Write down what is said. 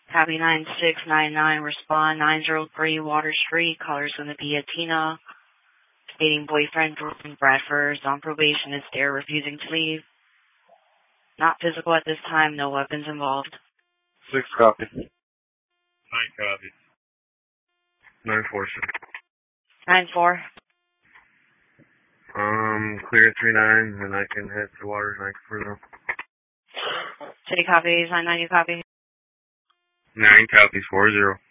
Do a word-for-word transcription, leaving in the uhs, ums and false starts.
Copy nine six nine nine, respond nine zero three Water Street. Caller's going to be a Tina. Stating boyfriend Jordan Bradford is on probation, is there, refusing to leave. Not physical at this time, no weapons involved. Six copy. Nine copy. Nine four six. Nine four. Um, clear three nine, and I can head to Water and I can further. City copies, nine ninety copy. Nine copies, four zero.